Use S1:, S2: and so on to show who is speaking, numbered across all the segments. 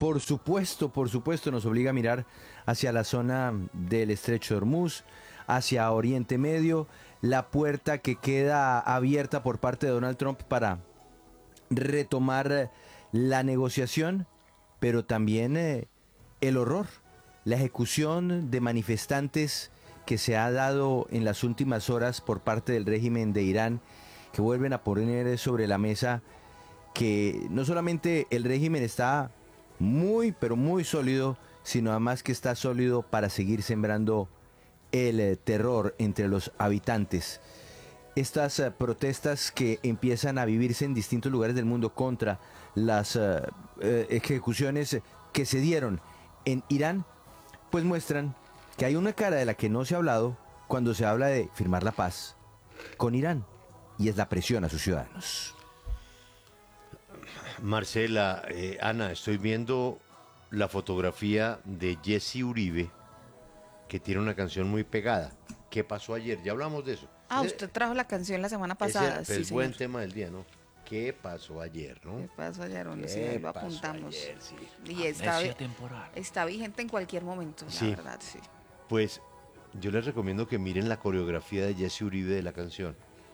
S1: por supuesto, nos obliga a mirar hacia la zona del Estrecho de Hormuz, hacia Oriente Medio, la puerta que queda abierta por parte de Donald Trump para retomar la negociación, pero también el horror, la ejecución de manifestantes que se ha dado en las últimas horas por parte del régimen de Irán, que vuelven a poner sobre la mesa que no solamente el régimen está muy, pero muy sólido, sino además que está sólido para seguir sembrando el terror entre los habitantes. Estas protestas que empiezan a vivirse en distintos lugares del mundo contra las ejecuciones que se dieron en Irán, pues muestran que hay una cara de la que no se ha hablado cuando se habla de firmar la paz con Irán, y es la presión a sus ciudadanos.
S2: Marcela, Ana, estoy viendo la fotografía de Jesse Uribe, que tiene una canción muy pegada. ¿Qué pasó ayer? Ya hablamos de eso.
S3: Usted trajo la canción la semana pasada.
S2: Ese es buen tema del día, ¿no? ¿Qué pasó ayer, no?
S3: ¿Qué pasó ayer? Bueno, sí, ahí lo apuntamos.
S2: Ayer, sí.
S3: Y está vigente en cualquier momento,
S2: Sí.
S3: la verdad, sí.
S2: Pues yo les recomiendo que miren la coreografía de Jesse Uribe de la canción.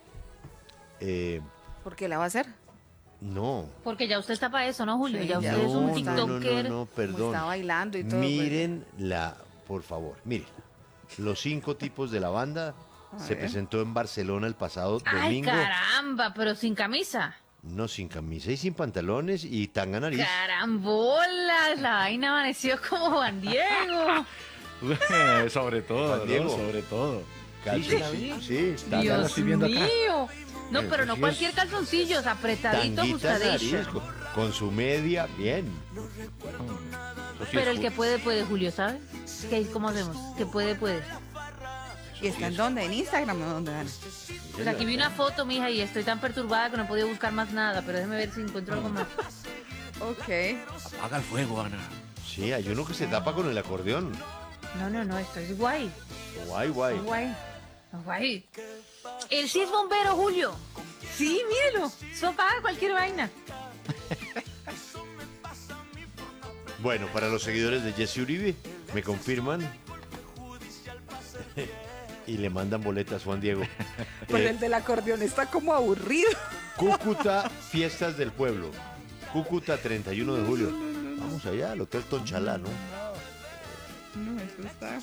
S3: ¿Por qué la va a hacer?
S2: No.
S4: Porque ya usted está para eso, ¿no, Julio?
S3: Sí,
S4: ya
S3: ya.
S4: usted es un
S3: No,
S4: TikToker.
S2: No,
S3: Como
S2: perdón.
S3: está bailando y todo.
S2: Miren por favor, miren. Los 5 tipos de la banda se presentó en Barcelona el pasado
S4: Ay,
S2: domingo.
S4: caramba, pero sin camisa.
S2: No, sin camisa y sin pantalones y tanga nariz.
S4: Carambolas, la vaina amaneció como Juan Diego.
S5: Sobre todo,
S2: Juan Diego.
S5: ¿no? Sobre todo.
S2: Calzoncillo, sí,
S5: Ya la
S4: Dios
S5: estoy viendo acá.
S4: mío. No, pero no
S2: Sí,
S4: cualquier calzoncillos, apretadito,
S2: tanguita
S4: ajustadito.
S2: nariz, con su media, bien.
S4: Pero el que puede, puede, Julio, ¿sabes? ¿Cómo hacemos? Que puede, puede.
S3: ¿Y está en dónde? ¿En Instagram o dónde, Ana?
S4: Pues aquí vi una foto, mija, y estoy tan perturbada que no he podido buscar más nada, pero déjeme ver si encuentro algo más.
S3: Ok.
S5: Apaga el fuego, Ana.
S2: Sí, hay uno que se tapa con el acordeón.
S4: No, esto es guay.
S2: Guay, guay.
S4: Guay. Él sí es bombero, Julio. Sí, mírelo. Eso apaga cualquier vaina.
S2: Bueno, para los seguidores de Jesse Uribe, me confirman y le mandan boletas a Juan Diego.
S3: Pues el del acordeón está como aburrido.
S2: Cúcuta, Fiestas del Pueblo. Cúcuta, 31 de julio. Vamos allá, al Hotel Tonchalá, ¿no?
S3: No, eso está...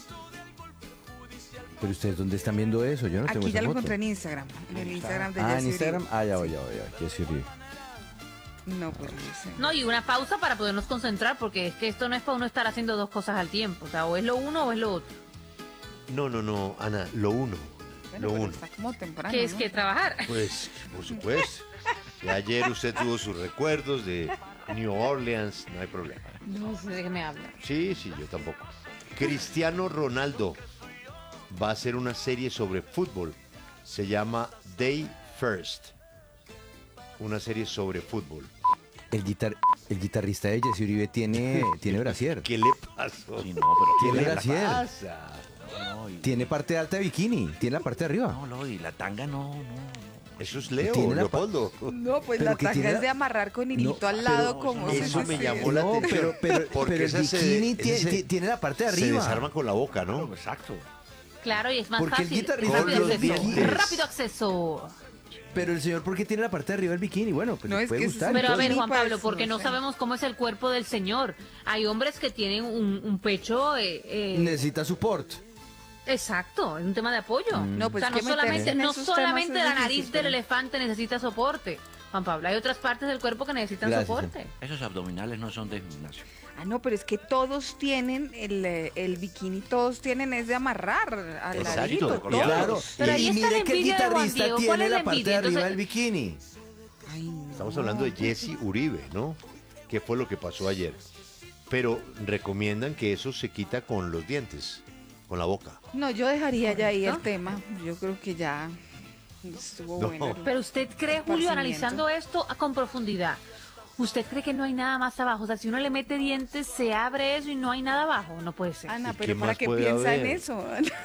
S1: Pero ustedes, ¿dónde están viendo eso? Yo no tengo
S3: Aquí
S1: esa
S3: ya lo
S1: foto.
S3: encontré en Instagram. En el Instagram de
S1: Ah, en
S3: Jesse
S1: Instagram.
S3: Uribe.
S1: Ya voy. Jesse Uribe.
S3: No, pues no sé.
S4: No, y una pausa para podernos concentrar, porque es que esto no es para uno estar haciendo dos cosas al tiempo. O sea, o es lo uno o es lo otro.
S2: No, Ana, lo uno.
S3: Bueno,
S2: Lo
S3: pero
S2: uno.
S3: está como temprano,
S4: Que es
S3: ¿no?
S2: Ah,
S4: que trabajar.
S2: Pues, por supuesto. Y ayer usted tuvo sus recuerdos de New Orleans, no hay problema.
S4: No sé de qué me habla.
S2: Sí, yo tampoco. Cristiano Ronaldo va a hacer una serie sobre fútbol. Se llama Day First. Una serie sobre fútbol.
S1: El guitarrista de Jesse Uribe tiene brasier.
S2: ¿Qué le pasó?
S5: Sí, no, pero
S1: Tiene
S2: ¿Qué le
S1: brasier.
S2: pasa?
S5: No,
S1: Tiene parte alta de bikini. Tiene la parte de arriba.
S5: no, y la tanga no.
S2: Eso es Leo,
S1: Tiene la
S2: Leopoldo.
S3: No, pues
S1: Pero
S3: la
S1: que
S3: tanga
S1: tiene
S3: es
S1: la-
S3: de amarrar con hilito al lado como...
S2: Eso me llamó la
S1: No,
S2: atención.
S1: pero
S2: porque
S1: el
S2: esa
S1: bikini
S2: ese
S1: tiene la parte de
S2: se
S1: arriba.
S2: desarma con la boca, ¿no?
S5: Exacto.
S4: Claro, y es más
S1: Porque el
S4: fácil.
S1: guitarrista
S4: Rápido
S2: con los
S4: acceso.
S2: dientes.
S4: Rápido acceso.
S1: Pero el señor, ¿por qué tiene la parte de arriba del bikini? Bueno, pues
S3: No,
S1: le
S3: es
S1: puede
S3: que
S1: gustar.
S4: Pero a ver,
S3: Entonces,
S4: Juan Pablo,
S3: pues,
S4: porque
S3: no
S4: no
S3: sé.
S4: sabemos cómo es el cuerpo del señor. Hay hombres que tienen un pecho...
S1: Necesita support.
S4: Exacto, es un tema de apoyo.
S3: No, pues
S4: o sea,
S3: que meterse en
S4: no
S3: esos
S4: solamente
S3: temas es
S4: la nariz
S3: difícil,
S4: del
S3: pero-
S4: elefante necesita soporte, Juan Pablo. Hay otras partes del cuerpo que necesitan
S1: Gracias,
S4: soporte.
S5: Esos abdominales no son de gimnasio.
S3: Ah, no, pero es que todos tienen el bikini, todos tienen es de amarrar al
S2: Exacto,
S3: ladito,
S2: claro.
S3: todos.
S1: Claro.
S4: Pero ahí
S1: Y
S4: está la
S1: mire que el
S4: envidia de Juan
S1: guitarrista
S4: Diego. ¿Cuál
S1: tiene
S4: es la
S1: la parte de
S4: envidia?
S1: arriba
S4: Entonces-
S1: del bikini.
S3: Ay, no.
S2: Estamos hablando de Jesse Uribe, ¿no? ¿Qué fue lo que pasó ayer? Pero recomiendan que eso se quita con los dientes, con la boca.
S3: No, yo dejaría ya ahí el
S4: ¿Correcto?
S3: tema. Yo creo que ya estuvo
S2: No.
S3: bueno.
S4: Pero usted cree, Julio,
S3: Esparcimiento.
S4: analizando esto con profundidad, ¿usted cree que no hay nada más abajo? O sea, si uno le mete dientes, se abre eso y no hay nada abajo. No puede ser.
S3: Ana,
S2: ¿Y
S3: pero
S2: qué
S3: ¿para
S2: más
S3: qué
S2: puede
S3: piensa en
S2: haber?
S3: eso?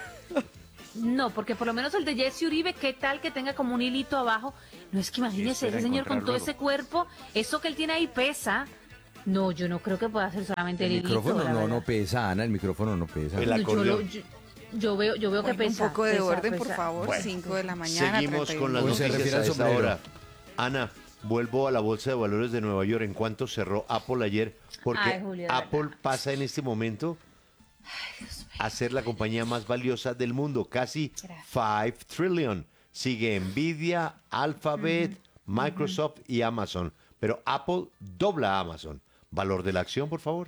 S4: No, porque por lo menos el de Jesse Uribe, ¿qué tal que tenga como un hilito abajo? No es que imagínese,
S5: espera
S4: ese señor con
S5: encontrar
S4: todo
S5: luego.
S4: ese cuerpo, eso que él tiene ahí pesa. No, yo no creo que pueda ser solamente
S1: El
S4: el hilito,
S1: micrófono
S4: la
S1: no
S4: verdad.
S1: pesa, Ana, el micrófono no pesa.
S2: El
S4: No,
S2: acordeón.
S4: yo veo que
S3: Bueno,
S4: pesa.
S3: un poco de
S4: pesa,
S3: orden, por
S4: pesa.
S3: favor.
S2: Bueno,
S3: 5 de la mañana.
S2: Seguimos
S3: 31
S2: con las
S1: Uy, se
S2: noticias
S1: refiere
S2: a
S1: al
S2: esta
S1: sombrero.
S2: hora. Ana, vuelvo a la Bolsa de Valores de Nueva York. ¿En cuánto cerró Apple ayer? Porque
S4: Ay, Julio, de
S2: Apple
S4: verdad.
S2: pasa en este momento a ser la compañía más valiosa del mundo, casi
S4: Gracias.
S2: 5 trillion. Sigue Nvidia, Alphabet, Microsoft y Amazon. Pero Apple dobla a Amazon. ¿Valor de la acción, por favor?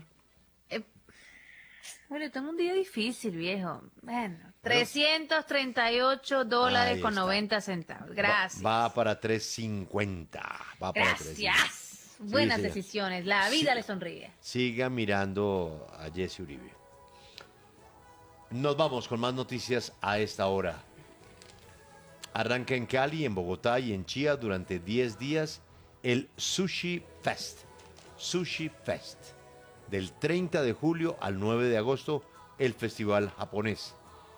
S4: Bueno, tengo un día difícil, viejo. Bueno, $338
S2: Ahí
S4: con
S2: está.
S4: 90 centavos. Gracias.
S2: Va para 3.50. Va para 3.50.
S4: Gracias. Buenas
S2: señor.
S4: decisiones. La vida
S2: Sí.
S4: le sonríe.
S2: Siga mirando a Jesse Uribe. Nos vamos con más noticias a esta hora. Arranca en Cali, en Bogotá y en Chía durante 10 días el Sushi Fest. Sushi Fest. Del 30 de julio al 9 de agosto, el festival japonés.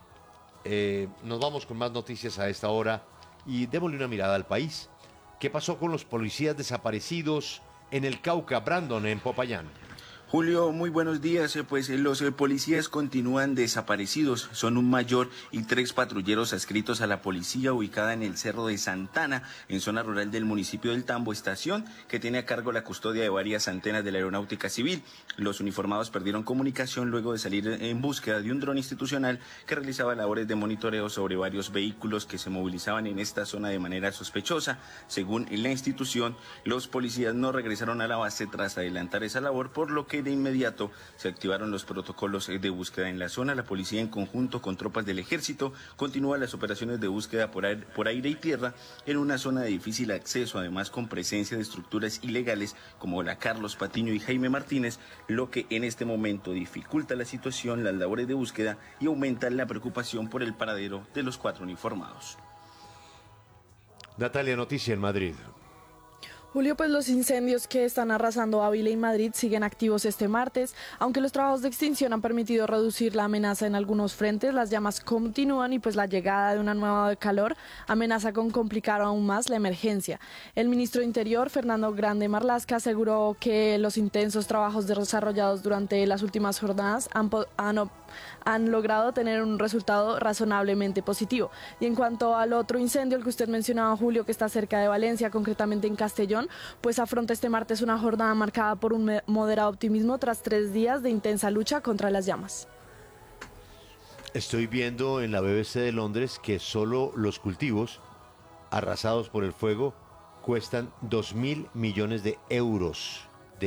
S2: Nos vamos con más noticias a esta hora y démosle una mirada al país. ¿Qué pasó con los policías desaparecidos en el Cauca, Brandon, en Popayán?
S6: Julio, muy buenos días. Pues los policías continúan desaparecidos. Son un mayor y 3 patrulleros adscritos a la policía ubicada en el Cerro de Santana, en zona rural del municipio del Tambo, estación que tiene a cargo la custodia de varias antenas de la aeronáutica civil. Los uniformados perdieron comunicación luego de salir en búsqueda de un dron institucional que realizaba labores de monitoreo sobre varios vehículos que se movilizaban en esta zona de manera sospechosa. Según la institución, los policías no regresaron a la base tras adelantar esa labor, por lo que de inmediato se activaron los protocolos de búsqueda en la zona. La policía, en conjunto con tropas del ejército, continúa las operaciones de búsqueda por aire y tierra en una zona de difícil acceso, además con presencia de estructuras ilegales como la Carlos Patiño y Jaime Martínez, lo que en este momento dificulta la situación, las labores de búsqueda y aumenta la preocupación por el paradero de los 4 uniformados.
S2: Natalia, noticia en Madrid.
S7: Julio, pues los incendios que están arrasando Ávila y Madrid siguen activos este martes. Aunque los trabajos de extinción han permitido reducir la amenaza en algunos frentes, las llamas continúan y pues la llegada de una nueva ola de calor amenaza con complicar aún más la emergencia. El ministro de Interior, Fernando Grande Marlaska, aseguró que los intensos trabajos desarrollados durante las últimas jornadas han logrado tener un resultado razonablemente positivo. Y en cuanto al otro incendio, el que usted mencionaba, Julio, que está cerca de Valencia, concretamente en Castellón, pues afronta este martes una jornada marcada por un moderado optimismo tras 3 días de intensa lucha contra las llamas.
S2: Estoy viendo en la BBC de Londres que solo los cultivos arrasados por el fuego cuestan 2.000 millones de euros.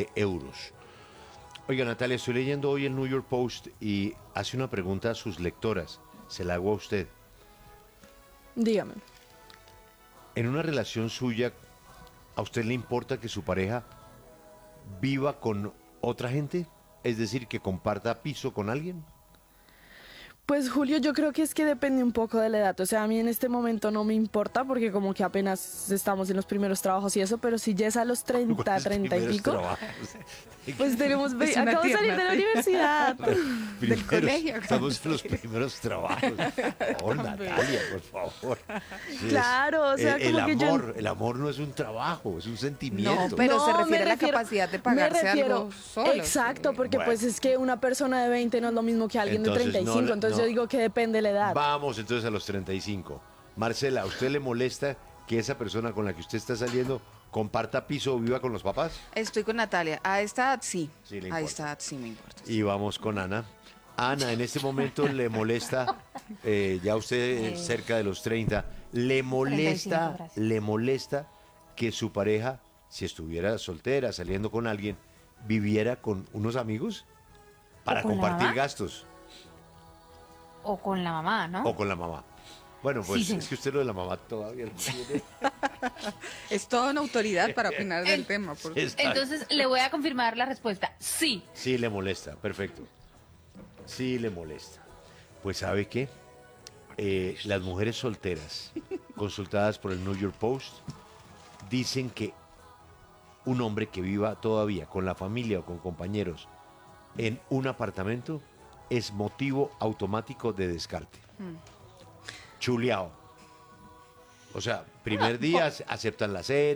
S2: Oiga, Natalia, estoy leyendo hoy el New York Post y hace una pregunta a sus lectoras. Se la hago a usted.
S7: Dígame.
S2: En una relación suya, ¿a usted le importa que su pareja viva con otra gente? Es decir, que comparta piso con alguien.
S7: Pues Julio, yo creo que es que depende un poco de la edad. O sea, a mí en este momento no me importa porque como que apenas estamos en los primeros trabajos y eso, pero si ya es a los 30, 30 y pico, pues tenemos...
S3: Es una
S7: Acabo de salir de la
S3: tierna.
S7: universidad.
S2: Primeros-
S3: colegio.
S2: Estamos en los primeros trabajos. Oh, Natalia, por favor. Sí,
S7: Claro, o sea, como que yo...
S2: el amor no es un trabajo, es un sentimiento.
S3: No, pero se
S7: No,
S3: refiere
S7: me
S3: a la
S7: refiero-
S3: capacidad de
S7: me
S3: pagarse
S7: refiero-
S3: algo solo.
S7: Exacto, porque
S2: Bueno.
S7: pues es que una persona de 20 no es lo mismo que alguien
S2: Entonces,
S7: de 35,
S2: no,
S7: entonces
S2: no.
S7: yo digo que depende de la edad.
S2: Vamos entonces a los 35. Marcela, ¿a usted le molesta que esa persona con la que usted está saliendo comparta piso o viva con los papás?
S3: Estoy con Natalia. A esta edad sí.
S2: Sí, le
S3: A
S2: importa.
S3: esta edad sí me importa.
S2: Y vamos con Ana. Ana, en este momento le molesta, ya usted cerca de los 30,
S4: 35, gracias.
S2: le molesta que su pareja, si estuviera soltera, saliendo con alguien, viviera con unos amigos para
S4: con la
S2: compartir
S4: mamá.
S2: gastos
S4: O con la mamá, ¿no?
S2: o con la mamá. Bueno, pues
S4: Sí, señor.
S2: es que usted lo de la mamá todavía lo tiene.
S3: Es toda una autoridad para opinar del tema.
S2: Está-
S4: Entonces le voy a confirmar la respuesta. Sí.
S2: Sí le molesta, perfecto. Sí le molesta. Pues ¿sabe qué? Las mujeres solteras, consultadas por el New York Post, dicen que un hombre que viva todavía con la familia o con compañeros en un apartamento es motivo automático de descarte. Chuleado. O sea, primer día aceptan la cena,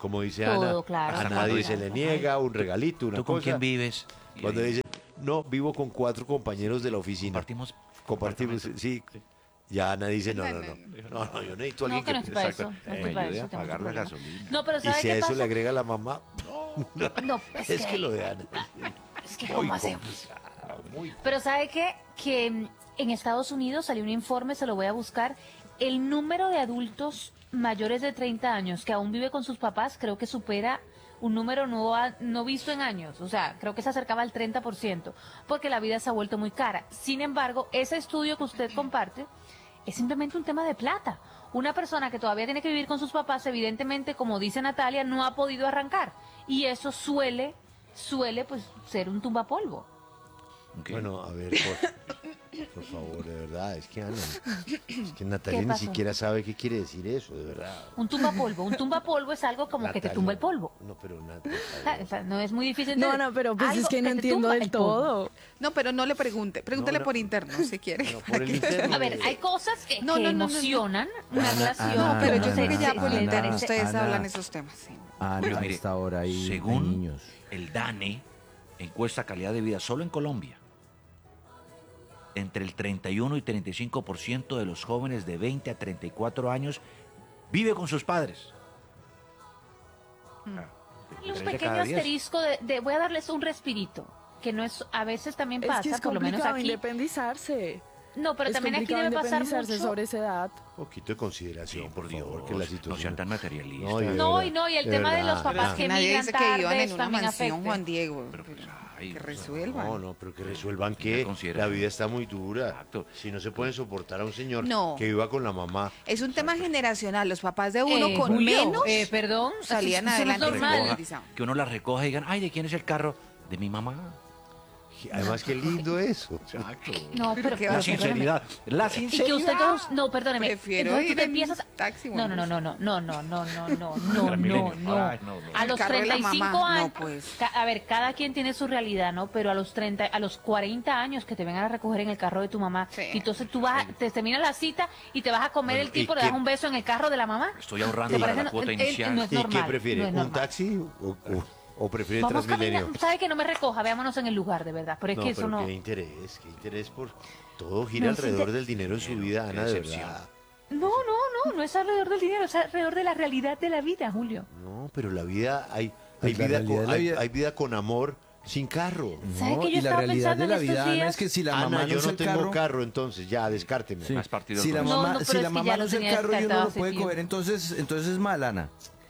S2: como dice
S4: Todo,
S2: Ana,
S4: claro.
S2: a
S5: ¿Hasta
S2: nadie
S5: cuándo?
S2: se le niega un regalito, una
S5: ¿Tú con
S2: cosa.
S5: quién vives? Y
S2: Cuando
S5: ahí
S2: dice, no, vivo con 4 compañeros de la oficina. Compartimos, sí. Ya Ana dice, no, yo necesito a alguien
S4: No, que no estoy para eso.
S5: Exacto.
S4: No estoy
S5: Me
S4: para
S5: ayude
S4: eso.
S5: a
S4: tengo
S5: pagar
S4: otro
S5: la
S4: problema.
S5: gasolina.
S4: No, pero
S2: Y
S4: ¿sabe
S2: si a
S4: qué
S2: eso
S4: pasa?
S2: le agrega la mamá,
S4: No,
S2: es que lo de Ana.
S4: Es que ¿cómo hacemos? Pero ¿sabe qué? Que en Estados Unidos salió un informe, se lo voy a buscar, el número de adultos mayores de 30 años que aún vive con sus papás creo que supera un número no visto en años. O sea, creo que se acercaba al 30%, porque la vida se ha vuelto muy cara. Sin embargo, ese estudio que usted comparte es simplemente un tema de plata. Una persona que todavía tiene que vivir con sus papás, evidentemente, como dice Natalia, no ha podido arrancar. Y eso suele pues ser un tumbapolvo.
S5: Ok.
S2: Bueno, a ver, por favor, de verdad, es que Ana, es que Natalia
S4: ¿Qué
S2: ni
S4: pasó?
S2: siquiera sabe qué quiere decir eso, de verdad.
S4: Un tumbapolvo es algo como que te
S2: Natalia,
S4: tumba el polvo.
S2: No, pero
S4: O sea, no es muy difícil
S7: No,
S4: entender.
S7: no, pero pues
S4: Algo
S7: es que no
S4: te
S7: entiendo
S4: tumba
S7: del
S4: el polvo.
S7: todo.
S3: No, pero no le pregunte. Pregúntele
S2: No,
S3: por interno si quiere.
S2: No, por el interno.
S4: A ver, hay cosas que,
S3: No,
S4: que
S3: no, no, no, no.
S4: emocionan una
S1: Ana,
S4: relación.
S1: Ana,
S3: Pero yo
S1: Ana,
S3: sé que ya
S1: Ana,
S3: por
S1: Ana,
S3: interno
S1: Ana,
S3: ustedes
S1: Ana.
S3: hablan esos temas. Sí.
S5: Pero
S1: A
S5: mire,
S1: esta hora hay
S5: según
S1: niños.
S5: el DANE, encuesta calidad de vida solo en Colombia, entre el 31 y 35% de los jóvenes de 20 a 34 años vive con sus padres.
S4: Y un
S5: 3 de
S4: pequeño
S5: cada 10.
S4: asterisco de voy a darles un respirito, que no es, a veces también
S7: Es
S4: pasa,
S7: que es
S4: por lo menos
S7: complicado
S4: aquí.
S7: independizarse.
S4: No, pero
S7: Es
S4: también aquí
S7: complicado
S4: debe pasar
S7: independizarse
S4: mucho.
S7: sobre esa edad.
S2: Un poquito de consideración, por
S5: Dios,
S2: favor, que la situación...
S5: no sean tan materialistas.
S2: No, de
S4: No,
S2: verdad,
S4: y no, y el
S2: de
S4: tema de
S2: verdad,
S4: los papás que
S3: Nadie
S4: migran
S3: dice que vivan
S4: tarde,
S3: en una
S4: también
S3: mansión,
S4: afecta.
S3: Juan Diego.
S5: Pero, pues, ay,
S3: que
S5: o sea,
S3: resuelvan.
S2: No, pero que resuelvan
S5: Tenga
S2: que
S5: consideración.
S2: la vida está muy dura.
S5: Exacto.
S2: Si no se pueden soportar a un señor
S3: No.
S2: que viva con la mamá.
S3: Es un tema generacional. Los papás de uno con
S4: Julio,
S3: menos
S4: perdón,
S3: salían
S4: eso no es
S3: adelante.
S4: normal.
S5: recoja, que uno la recoja y digan, ay, ¿de quién es el carro? De mi mamá.
S2: Además, qué lindo eso.
S5: Exacto.
S4: No, pero
S3: ¿qué
S4: pero
S3: va a
S5: La
S3: hacer?
S5: sinceridad. La
S4: Y que
S5: sinceridad.
S4: usted no, perdóneme.
S3: Prefiero
S4: Entonces tú
S3: ir
S4: te
S3: en
S4: empiezas
S3: taxi o
S4: no,
S3: en
S4: no,
S3: bus.
S4: no, no, no, no, no, no, no, no, no,
S5: Transmilenio.
S4: no.
S5: Ay, no.
S4: A
S3: El
S4: los
S3: carro de la
S4: 35
S3: mamá, no,
S4: años,
S3: pues.
S4: a ver, cada quien tiene su realidad, ¿no? Pero a los 40 años que te vengan a recoger en el carro de tu mamá,
S3: Sí.
S4: y entonces tú vas, te termina la cita y te vas a comer
S2: Bueno,
S4: el tipo,
S2: ¿y
S4: le das
S2: qué?
S4: un beso en el carro de la mamá.
S5: Estoy ahorrando
S4: ¿Te
S5: para
S4: parece?
S5: la cuota
S4: No,
S5: inicial.
S4: no es
S2: ¿Y qué
S4: normal,
S2: prefiere?
S4: no es
S2: ¿Un
S4: normal.
S2: taxi o prefiere
S4: Vamos
S2: Transmilenio?
S4: caminando, sabe que no me recoja, veámonos en el lugar, de verdad, pero es
S2: No,
S4: que eso
S2: pero
S4: no...
S2: qué interés por... Todo gira
S4: No, sí,
S2: alrededor
S4: te-
S2: del dinero en su vida,
S5: qué
S2: Ana, de
S5: decepción.
S2: verdad.
S4: No es alrededor del dinero, es alrededor de la realidad de la vida, Julio.
S2: No, pero la vida, hay
S1: Pues la
S2: vida
S1: realidad de
S2: con,
S1: la vida-
S2: hay vida con amor sin carro.
S4: ¿Sabe que yo
S1: y la
S4: estaba
S1: realidad
S4: pensando
S1: de la
S4: en estos
S1: vida, Ana,
S4: días?
S1: es que si la mamá
S2: Ana,
S1: no
S2: yo
S1: usa
S2: no
S1: el
S2: tengo
S1: carro...
S2: carro, entonces ya, descárteme.
S1: Sí.
S5: Más partidos
S1: Si la
S5: con-
S4: No,
S1: mamá,
S4: no, pero
S1: si
S4: es
S1: la
S4: que
S1: mamá
S4: ya
S1: no
S4: lo
S1: usa el
S4: tenía
S1: carro y uno
S4: descartado
S1: lo
S4: hace
S1: puede
S4: tiempo.
S1: coger, entonces es mal, Ana.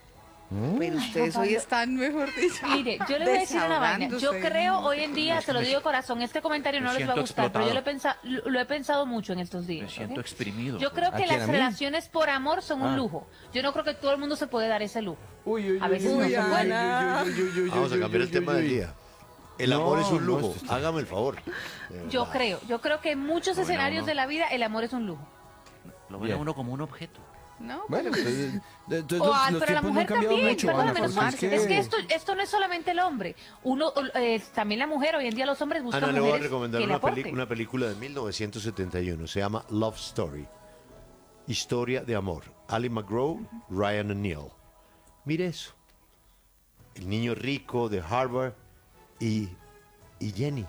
S3: Pero ustedes hoy están, mejor dicho.
S4: Mire, yo le voy a decir una vaina. Yo
S3: desahogándose.
S4: creo hoy en día, se lo digo de corazón, este comentario no
S5: Me
S4: les va a
S5: siento
S4: gustar, pero yo
S5: explotado.
S4: lo he pensado mucho en estos
S5: Me
S4: días.
S5: siento
S4: ¿ok?
S5: exprimido.
S4: Yo creo
S1: ¿A
S4: que
S1: quién,
S4: las
S1: a mí?
S4: relaciones por amor son
S1: Ah.
S4: un lujo. Yo no creo que todo el mundo se puede dar ese lujo.
S1: Uy,
S4: A veces no se puede.
S2: Vamos a cambiar el tema del día. El amor
S1: No,
S2: es un
S1: no,
S2: lujo,
S1: esto está-
S2: hágame el favor.
S4: Yo creo que en muchos
S5: Bueno,
S4: escenarios
S5: uno-
S4: de la vida el amor es un lujo.
S5: Lo ven a
S1: Bien.
S5: uno como un objeto.
S3: No,
S1: Bueno,
S3: pero
S1: entonces
S4: O,
S1: los
S4: pero la
S1: tiempos no
S4: mujer
S1: han cambiado
S4: también,
S1: mucho,
S4: perdóname,
S1: Ana,
S4: no,
S1: porque
S4: es que esto no es solamente el hombre. Uno, también la mujer, hoy en día los hombres buscan
S2: Ana, le voy a
S4: mujeres
S2: recomendar
S4: que le
S2: una,
S4: aporten.
S2: una película de 1971, se llama Love Story, Historia de Amor. Ali McGraw, Ryan O'Neill. Mire eso. El niño rico de Harvard y Jenny.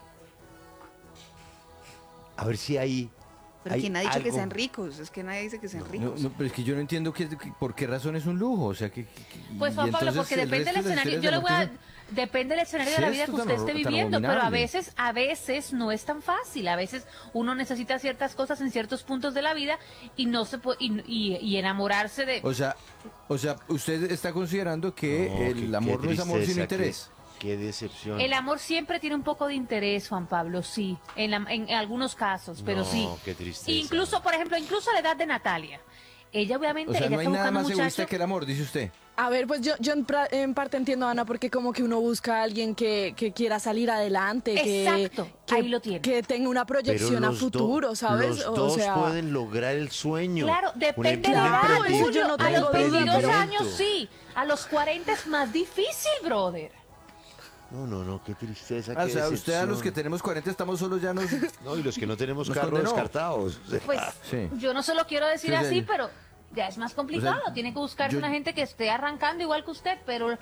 S2: A ver si hay...
S3: Pero
S2: hay
S3: ¿quién ha dicho que
S2: algo.
S3: sean ricos? Es que nadie dice que sean
S1: No,
S3: ricos.
S1: no, pero es que yo no entiendo por qué razón es un lujo, o sea
S4: Pues
S1: y
S4: Juan Pablo,
S1: entonces
S4: porque
S1: el
S4: depende del
S1: resto de las
S4: escenario,
S1: historias
S4: yo le
S1: de
S4: voy a,
S1: amor
S4: depende del escenario
S1: Sí,
S4: de la
S1: es
S4: vida que
S1: tan
S4: usted esté
S1: tan
S4: viviendo, pero a
S1: abominable.
S4: veces no es tan fácil, a veces uno necesita ciertas cosas en ciertos puntos de la vida y no se puede, y enamorarse de...
S1: O sea, usted está considerando que
S2: No,
S1: el
S2: qué
S1: amor no es amor
S2: tristeza,
S1: sin interés.
S2: Qué decepción.
S4: El amor siempre tiene un poco de interés, Juan Pablo, sí, en algunos casos, pero
S2: No,
S4: sí.
S2: qué tristeza.
S4: Incluso, por ejemplo, incluso a la edad de Natalia. Ella obviamente,
S1: O sea,
S4: ella
S1: no hay
S4: está
S1: nada
S4: buscando
S1: más
S4: un
S1: egoísta
S4: muchacho...
S1: que el amor, dice usted.
S7: A ver, pues yo en parte entiendo, Ana, porque como que uno busca a alguien que quiera salir adelante,
S4: Exacto,
S7: que,
S4: ahí lo tiene.
S7: que tenga una
S2: Pero
S7: proyección a
S2: los
S7: futuro, ¿sabes?
S2: Los
S7: O
S2: dos
S7: sea,
S2: pueden lograr el sueño.
S4: Claro, depende
S2: Un
S4: de la edad,
S2: emprendimiento.
S7: Julio, yo no
S4: A los
S7: tengo duda,
S4: 22
S7: pero-
S4: años sí, a los 40 es más difícil, brother.
S2: No, qué tristeza.
S1: Ah, o
S2: qué
S1: sea, usted a los que
S2: decepción.
S1: tenemos 40 estamos solos ya nos...
S2: No, y los que no tenemos
S1: Nos
S2: carro
S1: condenó.
S2: descartados.
S4: Pues
S1: Sí.
S4: yo no se lo quiero decir
S1: Sí,
S4: así,
S1: sí.
S4: pero ya es más complicado.
S1: O sea,
S4: tiene que buscarse
S1: yo-
S4: una gente que esté arrancando igual que usted, pero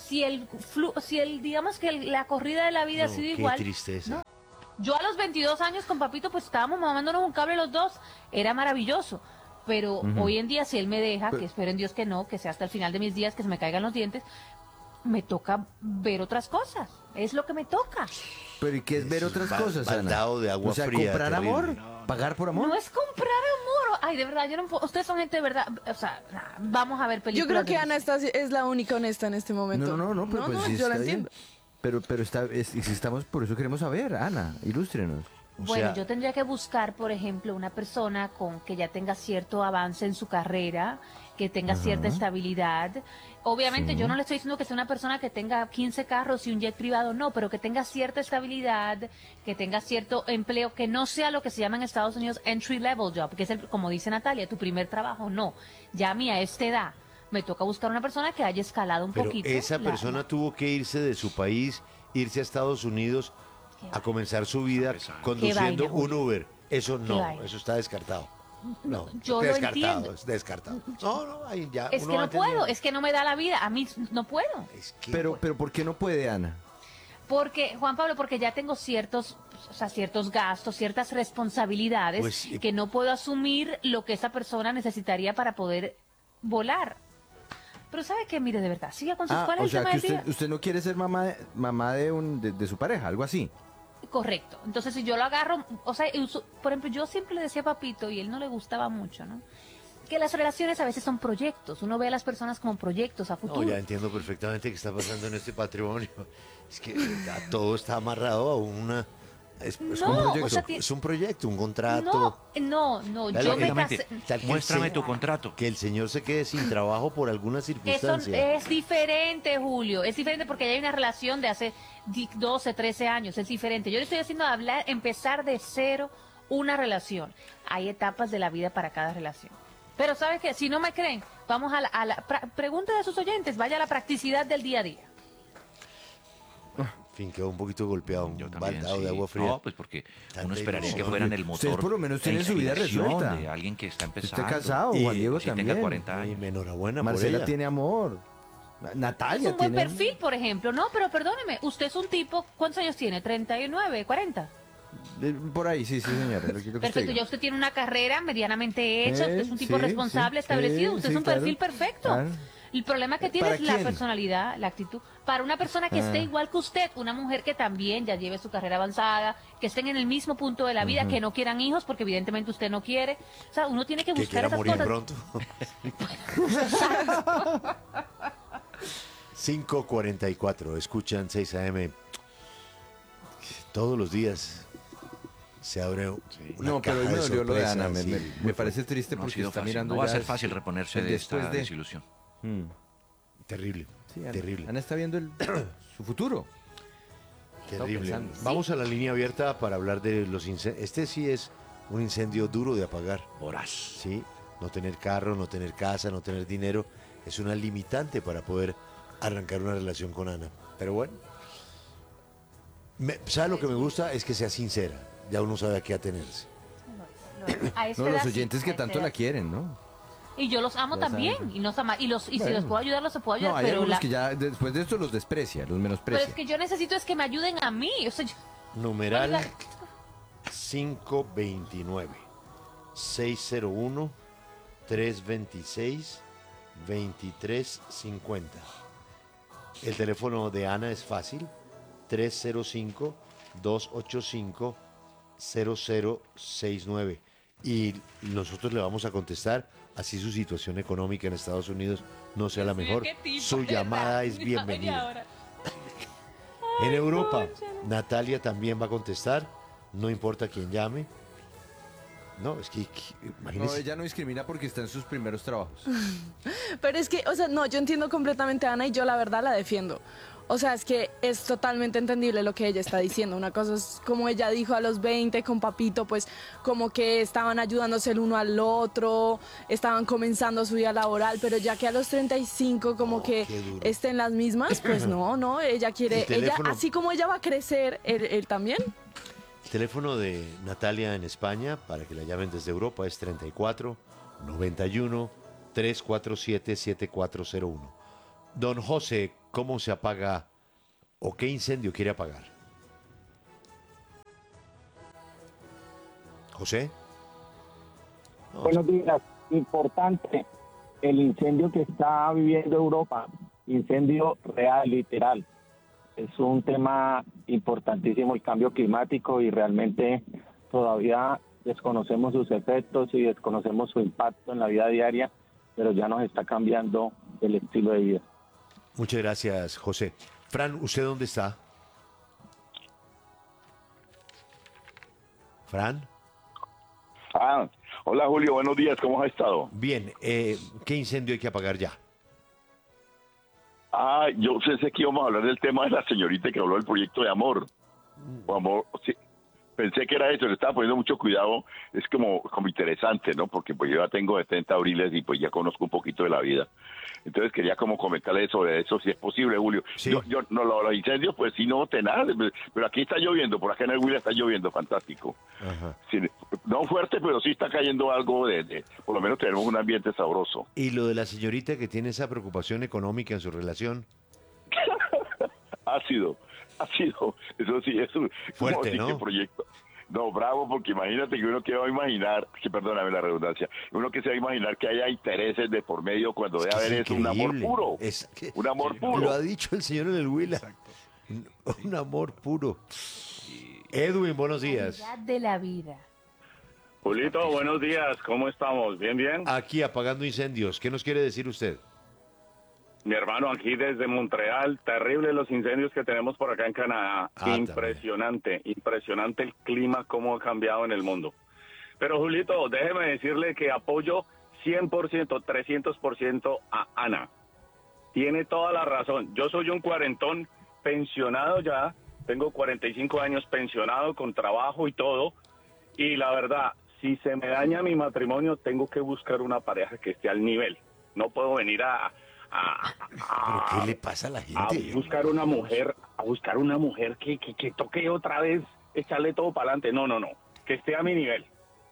S4: si digamos que la corrida de la vida ha
S2: No,
S4: sido
S2: qué
S4: igual.
S2: tristeza.
S4: ¿no? Yo a los 22 años con papito, pues estábamos mamándonos un cable los dos, era maravilloso. Pero hoy en día, si él me deja, que espero en Dios que no, que sea hasta el final de mis días, que se me caigan los dientes, me toca ver otras cosas. Es lo que me toca.
S1: Pero ¿y qué es ver otras cosas, Ana?
S2: baldado de agua
S1: o sea,
S2: fría,
S1: comprar
S2: terrible.
S1: amor, pagar por amor.
S4: No es comprar amor. Ay, de verdad, yo no puedo. Ustedes son gente de verdad. O sea, vamos a ver
S7: Yo
S4: películas.
S7: creo que
S4: de-
S7: Ana es la única honesta en este momento.
S1: No, pero pues sí
S7: yo la
S1: está bien.
S7: entiendo.
S1: Pero y si estamos, por eso queremos saber, Ana, ilústrenos.
S2: O
S4: Bueno,
S2: sea,
S4: yo tendría que buscar, por ejemplo, una persona que ya tenga cierto avance en su carrera, que tenga cierta estabilidad. Obviamente yo no le estoy diciendo que sea una persona que tenga 15 carros y un jet privado, no, pero que tenga cierta estabilidad, que tenga cierto empleo, que no sea lo que se llama en Estados Unidos entry level job, que es como dice Natalia, tu primer trabajo, no. Ya a mí a esta edad me toca buscar una persona que haya escalado un
S2: pero
S4: poquito.
S2: esa persona tuvo que irse de su país, irse a Estados Unidos a comenzar su vida conduciendo
S4: Qué vaina,
S2: un Uber. Eso no,
S4: vaina.
S2: eso está descartado. No,
S4: yo lo
S2: descartado,
S4: entiendo.
S2: es descartado. No, ahí ya.
S4: Es
S2: uno
S4: que
S2: va
S4: no puedo,
S2: entendiendo.
S4: es que no me da la vida, a mí no puedo.
S2: Es que-
S1: Pero ¿por qué no puede, Ana?
S4: Porque, Juan Pablo, porque ya tengo ciertos gastos, ciertas responsabilidades
S2: Pues,
S4: que no puedo asumir lo que esa persona necesitaría para poder volar. Pero ¿sabe qué? Mire, de verdad, siga con sus... ¿Cuál
S1: o
S4: es el
S1: sea,
S4: tema
S1: que
S4: del día?
S1: usted no quiere ser mamá de su pareja, algo así.
S4: Correcto. Entonces, si yo lo agarro, o sea, por ejemplo, yo siempre le decía a Papito, y él no le gustaba mucho, ¿no? Que las relaciones a veces son proyectos. Uno ve a las personas como proyectos a futuro.
S2: No, ya entiendo perfectamente qué está pasando en este patrimonio. Es que ya todo está amarrado a una... Es
S4: No,
S2: como un proyecto,
S4: o sea,
S2: es un proyecto, un contrato.
S4: No,
S2: Dale,
S4: yo me
S5: Lógicamente,
S4: casé...
S2: Tal que
S5: muéstrame
S2: sea-
S5: tu contrato.
S2: Que el señor se quede sin trabajo por alguna
S4: Eso
S2: circunstancia.
S4: es diferente, Julio. Es diferente porque ya hay una relación de hace 12, 13 años. Es diferente. Yo le estoy haciendo empezar de cero una relación. Hay etapas de la vida para cada relación. Pero ¿sabes qué? Si no me creen, vamos a pregunta de sus oyentes. Vaya a la practicidad del día a día.
S2: En fin, quedó un poquito golpeado, un
S5: Yo también,
S2: baldado
S5: sí.
S2: de agua fría.
S5: No, pues porque
S2: Tanta
S5: uno esperaría que
S2: ilusión.
S5: fueran el
S1: Ustedes
S5: motor.
S1: por lo menos
S5: la
S1: tienen su vida
S5: inspiración
S1: resuelta.
S5: de alguien que está
S1: Usted
S5: empezando.
S1: está casado,
S2: Y
S1: Juan Diego
S5: si
S1: también.
S5: tenga 40
S2: Ay,
S5: años.
S2: enhorabuena
S1: Marcela
S2: por ella.
S1: tiene amor.
S4: Es
S1: Natalia
S4: un buen
S1: tiene...
S4: perfil, por ejemplo. No, pero perdóneme. Usted es un tipo... ¿Cuántos años tiene? ¿39, 40?
S1: Por ahí, sí, señora. lo que usted
S4: Perfecto,
S1: diga.
S4: ya usted tiene una carrera medianamente hecha, usted es un tipo
S1: sí,
S4: responsable,
S1: sí,
S4: establecido,
S1: sí,
S4: usted
S1: sí,
S4: es un
S1: claro,
S4: perfil perfecto.
S1: claro.
S4: El problema que tiene
S1: ¿Para
S4: es la
S1: quién?
S4: personalidad, la actitud. Para una persona que esté igual que usted, una mujer que también ya lleve su carrera avanzada, que estén en el mismo punto de la vida, que no quieran hijos, porque evidentemente usted no quiere. O sea, uno tiene que
S2: Que
S4: buscar
S2: quiera
S4: esas
S2: morir
S4: cosas.
S2: pronto. 5:44, escuchan 6 AM. Todos los días se abre una
S1: No, pero hoy
S2: caja
S1: me
S2: de
S1: dolió lo de Ana.
S2: sorpresas,
S1: Me,
S2: sí.
S1: me parece triste
S5: No ha
S1: porque
S5: sido
S1: está
S5: fácil.
S1: mirando
S5: No va a
S1: ya
S5: ser fácil reponerse
S1: el
S5: de esta
S1: después de-
S5: desilusión.
S1: Mm.
S2: Terrible,
S1: Sí, Ana,
S2: terrible.
S1: Ana está viendo su futuro.
S2: Terrible.
S1: pensando.
S2: Vamos a la línea abierta para hablar de los incendios. Este sí es un incendio duro de apagar.
S5: Voraz.
S2: Sí, no tener carro, no tener casa, no tener dinero es una limitante para poder arrancar una relación con Ana. Pero bueno, ¿sabe lo que me gusta? Es que sea sincera. Ya uno sabe a qué atenerse.
S4: A esta
S1: No, los
S4: edad, sí,
S1: oyentes
S4: a
S1: que
S4: esta
S1: tanto la
S4: edad.
S1: quieren, ¿no?
S4: Y yo los amo
S1: Ya
S4: también.
S1: saben.
S4: Y, si
S1: Bueno.
S4: les puedo ayudar, los puedo ayudar.
S1: No, hay
S4: pero,
S1: algunos que ya después de esto los desprecia, los
S4: pero
S1: menosprecia.
S4: es que yo necesito es que me ayuden a mí. O sea,
S2: Numeral
S4: Oiga.
S2: 529 601 326 2350. El teléfono de Ana es fácil, 305 285 0069. Y nosotros le vamos a contestar, así su situación económica en Estados Unidos no sea la mejor. Su llamada es bienvenida. En Europa, Natalia también va a contestar, no importa quién llame. No, es que
S1: No,
S2: imagínese.
S1: ella no discrimina porque está en sus primeros trabajos.
S7: Pero es que, o sea, no, yo entiendo completamente a Ana y yo la verdad la defiendo. O sea, es que es totalmente entendible lo que ella está diciendo. Una cosa es como ella dijo a los 20 con Papito, pues como que estaban ayudándose el uno al otro, estaban comenzando su vida laboral, pero ya que a los 35 como que
S2: qué duro.
S7: estén las mismas, pues no, ella quiere,
S2: El teléfono-
S7: así como ella va a crecer, él también.
S2: El teléfono de Natalia en España, para que la llamen desde Europa, es 34 91 347-7401. Don José, ¿cómo se apaga o qué incendio quiere apagar? ¿José? No,
S8: Buenos días. Importante el incendio que está viviendo Europa. Incendio real, literal. Es un tema importantísimo el cambio climático y realmente todavía desconocemos sus efectos y desconocemos su impacto en la vida diaria, pero ya nos está cambiando el estilo de vida.
S2: muchas gracias, José. Fran, ¿usted dónde está? Fran.
S9: Hola Julio, buenos días, ¿cómo has estado?
S2: Bien, ¿qué incendio hay que apagar ya?
S9: Yo pensé que íbamos a hablar del tema de la señorita que habló del proyecto de amor. O amor, sí. Pensé que era eso, le estaba poniendo mucho cuidado, es como interesante, ¿no? Porque pues yo ya tengo 70 abriles y pues ya conozco un poquito de la vida. Entonces quería como comentarle sobre eso, si es posible, Julio.
S2: Sí.
S9: Yo no, los incendios, pues sí, no tenaz, pero aquí está lloviendo, por acá en el Huila está lloviendo, fantástico.
S2: Ajá.
S9: Sí, no fuerte, pero sí está cayendo algo por lo menos tenemos un ambiente sabroso.
S2: ¿Y lo de la señorita que tiene esa preocupación económica en su relación?
S9: Ha sido, eso sí, es un
S2: Fuerte,
S9: ¿cómo así
S2: ¿no?
S9: que proyecto? No, bravo, porque imagínate que uno que va a imaginar, que perdóname la redundancia, uno que se va a imaginar que haya intereses de por medio cuando debe haber es un amor
S2: increíble.
S9: puro,
S2: Es que
S9: un amor puro.
S2: Lo ha dicho el señor en el Huila. Un amor puro. Edwin, buenos días.
S4: Calidad de la vida.
S10: Julito, buenos días, ¿cómo estamos? ¿Bien, bien?
S2: Aquí apagando incendios. ¿Qué nos quiere decir usted?
S10: Mi hermano, aquí desde Montreal, terrible los incendios que tenemos por acá en Canadá. Impresionante el clima, cómo ha cambiado en el mundo. Pero Julito, déjeme decirle que apoyo 100%, 300% a Ana. Tiene toda la razón. Yo soy un cuarentón pensionado ya, tengo 45 años pensionado con trabajo y todo. Y la verdad, si se me daña mi matrimonio, tengo que buscar una pareja que esté al nivel. No puedo venir
S2: ¿Pero qué le pasa a la gente?
S10: a buscar una mujer que toque otra vez, echarle todo para adelante. No, que esté a mi nivel.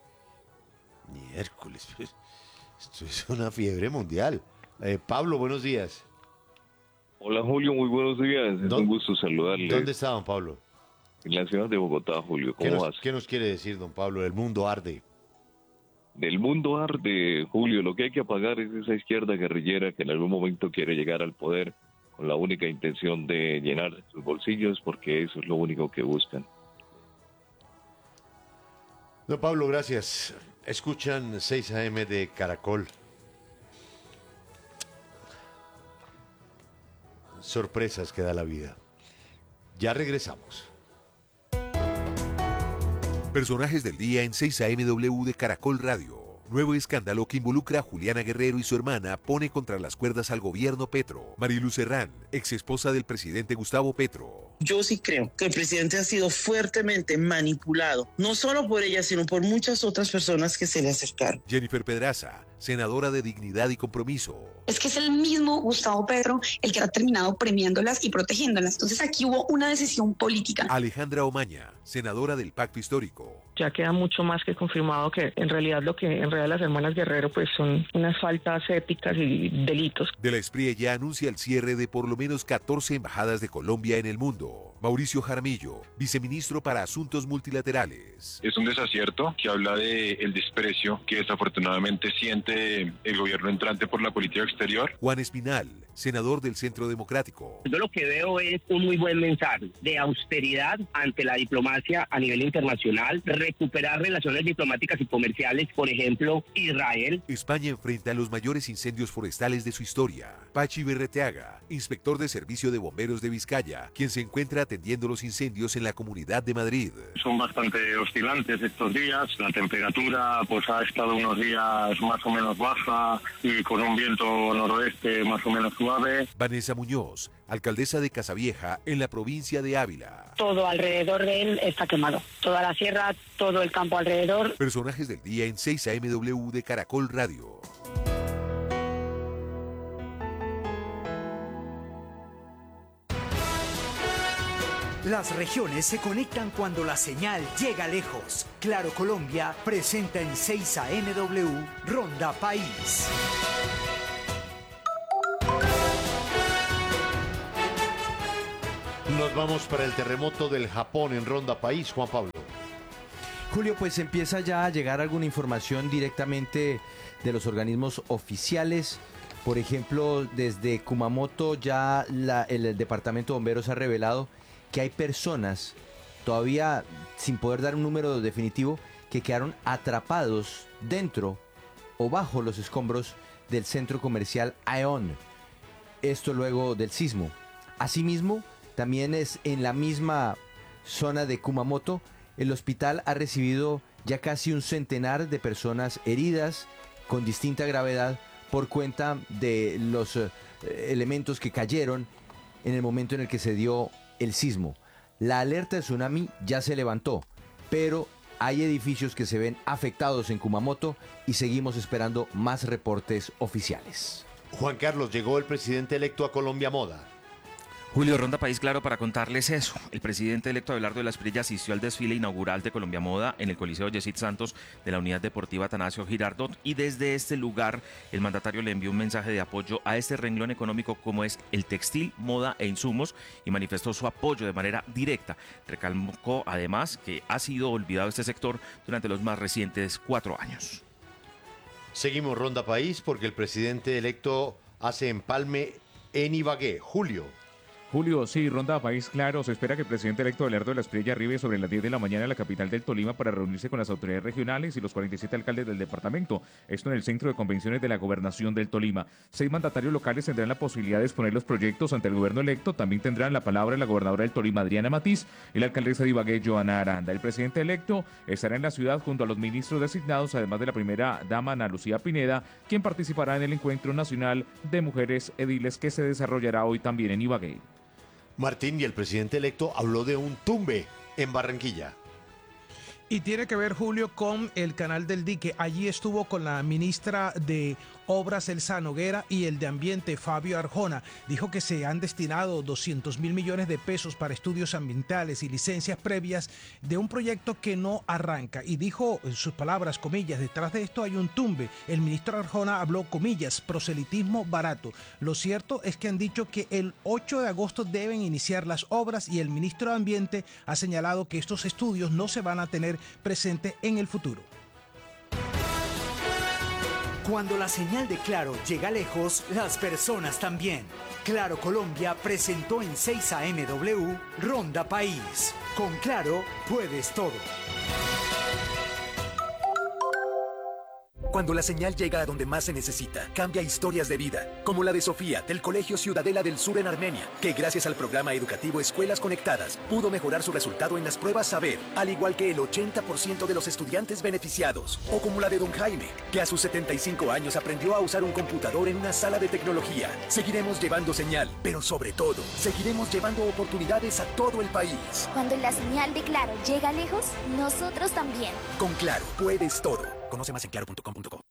S2: Miércoles, pues, esto es una fiebre mundial. Pablo, buenos días.
S11: Hola Julio, muy buenos días. Es un gusto saludarle.
S2: ¿Dónde está don Pablo?
S11: En la ciudad de Bogotá, Julio. ¿Cómo vas?
S2: ¿Qué nos quiere decir don Pablo? El mundo arde.
S11: Del mundo arde, Julio. Lo que hay que apagar es esa izquierda guerrillera que en algún momento quiere llegar al poder con la única intención de llenar sus bolsillos, porque eso es lo único que buscan.
S2: Don Pablo, gracias. Escuchan 6 AM de Caracol. Sorpresas que da la vida. Ya regresamos.
S12: Personajes del día en 6 AMW de Caracol Radio. Nuevo escándalo que involucra a Juliana Guerrero y su hermana pone contra las cuerdas al gobierno Petro. Marilu Serrán, ex esposa del presidente Gustavo Petro.
S13: Yo sí creo que el presidente ha sido fuertemente manipulado, no solo por ella, sino por muchas otras personas que se le acercaron.
S12: Jennifer Pedraza, senadora de Dignidad y Compromiso.
S14: Es que es el mismo Gustavo Petro el que ha terminado premiándolas y protegiéndolas. Entonces aquí hubo una decisión política.
S12: Alejandra Omaña, senadora del Pacto Histórico.
S15: Ya queda mucho más que confirmado que en realidad lo que en realidad las hermanas Guerrero pues son unas faltas éticas y delitos.
S12: De la Esprie ya anuncia el cierre de por lo menos 14 embajadas de Colombia en el mundo. Mauricio Jaramillo, viceministro para Asuntos Multilaterales.
S16: Es un desacierto que habla del desprecio que desafortunadamente siente el gobierno entrante por la política exterior.
S12: Juan Espinal, senador del Centro Democrático.
S17: Yo lo que veo es un muy buen mensaje de austeridad ante la diplomacia a nivel internacional, recuperar relaciones diplomáticas y comerciales, por ejemplo, Israel.
S12: España enfrenta los mayores incendios forestales de su historia. Pachi Berreteaga, inspector de Servicio de Bomberos de Vizcaya, quien se encuentra atendiendo los incendios en la Comunidad de Madrid.
S18: Son bastante oscilantes estos días, la temperatura pues ha estado unos días más o menos baja y con un viento noroeste más o menos suave.
S12: Vanessa Muñoz, alcaldesa de Casavieja en la provincia de Ávila.
S19: Todo alrededor de él está quemado, toda la sierra, todo el campo alrededor.
S12: Personajes del día en 6 AMW de Caracol Radio.
S20: Las regiones se conectan cuando la señal llega lejos. Claro Colombia presenta en 6 AMW Ronda País.
S2: Nos vamos para el terremoto del Japón en Ronda País, Juan Pablo.
S1: Julio, pues empieza ya a llegar alguna información directamente de los organismos oficiales. Por ejemplo, desde Kumamoto ya el departamento de bomberos ha revelado que hay personas, todavía sin poder dar un número definitivo, que quedaron atrapados dentro o bajo los escombros del centro comercial Aeon. Esto luego del sismo. Asimismo, también es en la misma zona de Kumamoto, el hospital ha recibido ya casi un centenar de personas heridas con distinta gravedad por cuenta de los elementos que cayeron en el momento en el que se dio el sismo. La alerta de tsunami ya se levantó, pero hay edificios que se ven afectados en Kumamoto y seguimos esperando más reportes oficiales.
S2: Juan Carlos, llegó el presidente electo a Colombia Moda.
S21: Julio, Ronda País, claro, para contarles eso. El presidente electo Abelardo de la Espriella asistió al desfile inaugural de Colombia Moda en el Coliseo Yesid Santos de la Unidad Deportiva Atanasio Girardot, y desde este lugar el mandatario le envió un mensaje de apoyo a este renglón económico como es el textil, moda e insumos, y manifestó su apoyo de manera directa. Recalcó además que ha sido olvidado este sector durante los más recientes 4 años.
S2: Seguimos Ronda País porque el presidente electo hace empalme en Ibagué.
S22: Julio, sí, Ronda País, claro. Se espera que el presidente electo Abelardo de la Espriella arribe sobre las 10 de la mañana en la capital del Tolima para reunirse con las autoridades regionales y los 47 alcaldes del departamento. Esto en el Centro de Convenciones de la Gobernación del Tolima. 6 mandatarios locales tendrán la posibilidad de exponer los proyectos ante el gobierno electo. También tendrán la palabra la gobernadora del Tolima, Adriana Matiz, y la alcaldesa de Ibagué, Joana Aranda. El presidente electo estará en la ciudad junto a los ministros designados, además de la primera dama, Ana Lucía Pineda, quien participará en el Encuentro Nacional de Mujeres Ediles que se desarrollará hoy también en Ibagué.
S2: Martín, y el presidente electo habló de un tumbe en Barranquilla.
S23: Y tiene que ver, Julio, con el Canal del Dique. Allí estuvo con la ministra de Obras, Elsa Noguera, y el de Ambiente, Fabio Arjona. Dijo que se han destinado 200.000 millones de pesos para estudios ambientales y licencias previas de un proyecto que no arranca. Y dijo, en sus palabras, comillas, detrás de esto hay un tumbe. El ministro Arjona habló, comillas, proselitismo barato. Lo cierto es que han dicho que el 8 de agosto deben iniciar las obras y el ministro de Ambiente ha señalado que estos estudios no se van a tener presente en el futuro.
S20: Cuando la señal de Claro llega lejos, las personas también. Claro Colombia presentó en 6 AMW Ronda País. Con Claro puedes todo.
S24: Cuando la señal llega a donde más se necesita, cambia historias de vida, como la de Sofía, del Colegio Ciudadela del Sur en Armenia, que gracias al programa educativo Escuelas Conectadas, pudo mejorar su resultado en las pruebas Saber, al igual que el 80% de los estudiantes beneficiados. O como la de don Jaime, que a sus 75 años aprendió a usar un computador en una sala de tecnología. Seguiremos llevando señal, pero sobre todo, seguiremos llevando oportunidades a todo el país.
S25: Cuando la señal de Claro llega lejos, nosotros también.
S24: Con Claro, puedes todo. Conoce más en claro.com.co.